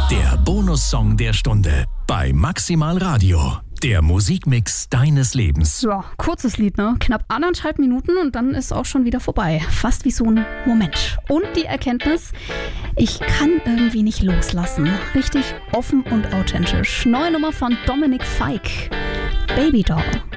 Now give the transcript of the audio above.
Der Bonussong der Stunde bei Maximal Radio. Der Musikmix deines Lebens. Ja, kurzes Lied, ne? Knapp 1,5 Minuten und dann ist auch schon wieder vorbei. Fast wie so ein Moment. Und die Erkenntnis, ich kann irgendwie nicht loslassen. Richtig offen und authentisch. Neue Nummer von Dominik Fike. Baby Doll.